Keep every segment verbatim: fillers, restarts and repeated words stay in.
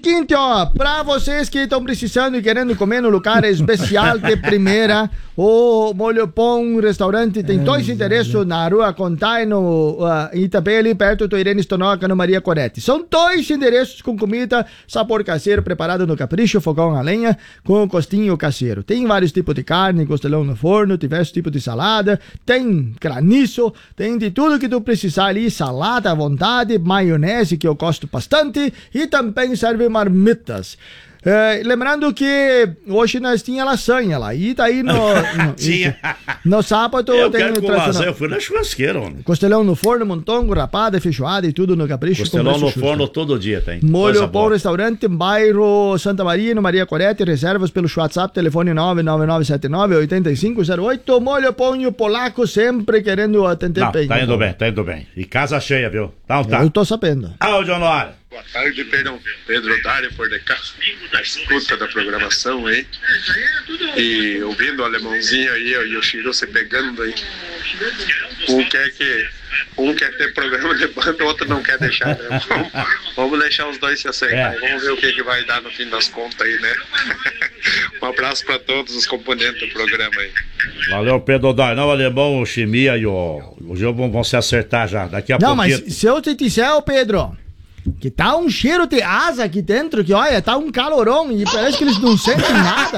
seguinte, ó, pra vocês que estão precisando e querendo comer no lugar especial de primeira, o Molho Pão Restaurante tem dois endereços na Rua Contai, no, uh, e também ali perto do Irene Stonoca, no Maria Coretti. São dois endereços com comida, sabor caseiro, preparado no capricho, fogão a lenha, com costinho caseiro. Tem vários tipos de carne, costelão no forno, diversos tipos de salada, tem graniço, tem de tudo que tu precisar ali, salada à vontade, maionese, que eu gosto bastante, e também serve marmitas. É, lembrando que hoje nós tinha lasanha lá, e daí no, no, Tinha. no sábado Eu tem quero com tradicional- lasanha, eu fui na churrasqueira, homem. Costelão no forno, montongo, rapada, feijoada e tudo no capricho. com Costelão preço no justo. forno todo dia tem. Molho Coisa Pão boa. Restaurante, bairro Santa Maria, no Maria Coretti. Reservas pelo WhatsApp, telefone nove nove nove sete nove oito cinco zero oito. Molho Pão e o Polaco sempre querendo atender Não, bem. tá indo bem, tá indo bem. E casa cheia, viu? Então tá. Eu tô sabendo. Áudio no ar. Boa tarde, Pedro. Pedro Dário, por de cá, na escuta da programação aí. E ouvindo o alemãozinho aí, e o Chiru se pegando aí. Um quer que. Um quer ter programa de banda, o outro não quer deixar, né? Vamos, vamos deixar os dois se aceitarem. É. Vamos ver o que, que vai dar no fim das contas aí, né? Um abraço para todos os componentes do programa aí. Valeu, Pedro Dói. Não, o alemão, o Chimia e o, o Gil vão, vão se acertar já. Daqui a Não, pouquinho. mas se eu te disser, ô Pedro, que tá um cheiro de asa aqui dentro, que olha, tá um calorão e parece que eles não sentem nada.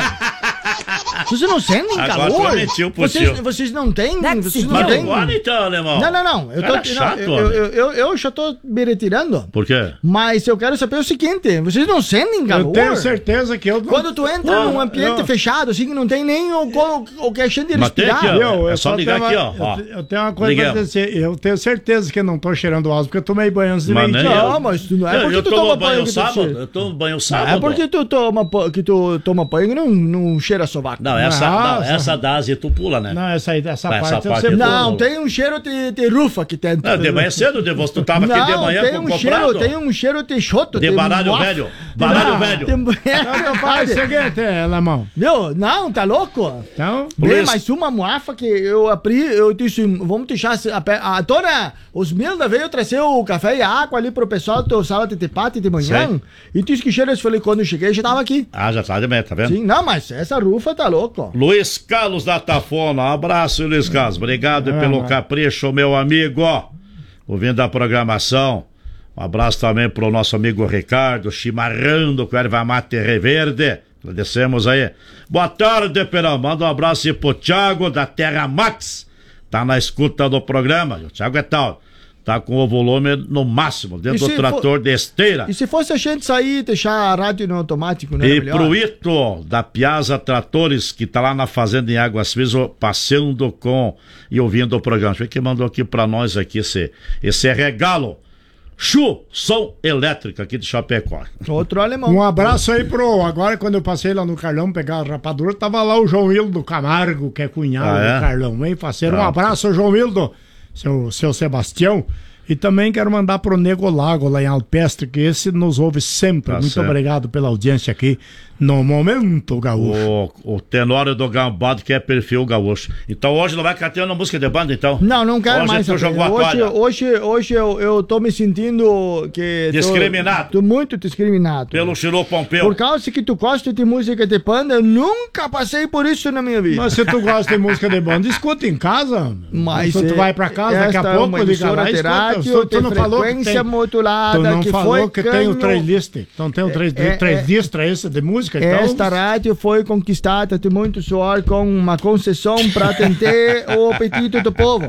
Vocês não sentem Agora calor? tu mentiu pro vocês, tio. vocês não têm? Não é Vocês não Mas têm? agora então, alemão. Não, não, não. Eu, tô, Cara não, chato, eu, homem. eu, eu, eu já tô me retirando. Por quê? Mas eu quero saber o seguinte: vocês não sentem calor? Eu tenho certeza que eu não... Quando tu entra Ah, num ambiente eu- fechado, assim, que não tem nem o, o, o que a gente de Mas tem respirar. aqui, ó. Eu, É eu só ligar tenho aqui, uma- ó. Ó. Eu, eu tenho uma coisa pra Liguemos. dizer. Eu tenho certeza que não tô cheirando asa, porque eu tomei banho antes de Mas meio nem dia. eu. Não, mas tu não é Eu, porque eu tu tomo toma banho banho que tu sábado. cheira. Eu tomo banho Não sábado. é porque tu toma, pa- que tu toma banho e não, não cheira sovaco. Não, essa, Nossa. não, essa da asa tu pula, né? Não, essa, aí, essa Essa parte, parte eu eu sei. tô- Não, tem um cheiro de, de rufa aqui dentro. Não, de manhã cedo, de você, tu tava aqui de Não, manhã tem com um comprado. cheiro, tem um cheiro de choto. De baralho velho. Baralho velho. Então faz o seguinte, alemão. Meu, não, tá louco? Então, Bem, Luiz. mais uma moafa que eu abri, eu disse, vamos deixar a, pe- a dona Osmilda veio trazer o café e a água ali pro pessoal do sala de tepate de manhã. Sei. E disse que cheiro, eu falei, quando eu cheguei, já tava aqui. Ah, já tá de manhã, tá vendo? Sim, não, mas essa rufa tá louco. Luiz Carlos da Tafona, um abraço, Luiz Carlos. Obrigado Ah, pelo ah. capricho, meu amigo. Ouvindo a programação. Um abraço também pro nosso amigo Ricardo, chimarrando com erva mate reverde. Agradecemos aí. Boa tarde, Perão. Manda um abraço aí pro Thiago da Terra Max. Tá na escuta do programa. O Thiago é tal. Tá com o volume no máximo, dentro E do se trator de esteira. E se fosse a gente sair e deixar a rádio no automático, né? E pro Ito, da Piazza Tratores, que tá lá na fazenda em Águas Frias, passeando com e ouvindo o programa. Deixa eu ver quem mandou aqui pra nós aqui esse, esse regalo. Chu, som elétrico aqui de Chapecó. Outro alemão. um abraço aí pro... Agora, quando eu passei lá no Carlão pegar a rapadura, tava lá o João Hildo Camargo, que é cunhado Ah, é? do Carlão, hein, parceiro? Um Tá. abraço, João Hildo, seu, seu Sebastião. E também quero mandar pro Nego Lago, lá em Alpestre, que esse nos ouve sempre. Tá Muito certo. obrigado pela audiência aqui no Momento Gaúcho. O, o Tenório do Gambado, que é perfil gaúcho. Então hoje não vai catando música de banda, então? Não, não quero hoje mais. tu saber. jogou a hoje, toalha. hoje, hoje eu, eu tô me sentindo que... tô- Discriminado. Tô, muito discriminado. Pelo Chiru Pompeu. Por causa que tu gosta de música de banda, eu nunca passei por isso na minha vida. Mas se tu gosta de música de banda, escuta em casa. Mas se tu é- vai pra casa daqui a esta é pouco, uma liga emissora lá e de escuta. rádio, Tu, tu de não falou que frequência tem, modulada, tu não que falou foi que tem o canho- playlist. Então tem o três, É, três é, listas esse de música. Então, Esta rádio foi conquistada de muito suor com uma concessão para atender o apetite do povo.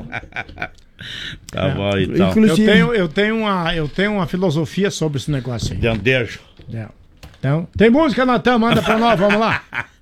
Tá bom, então. eu Inclusive, tenho, eu, tenho uma, eu tenho uma filosofia sobre esse negócio aí. De andejo. É. Então, tem música, Natan? Manda pra nós, vamos lá.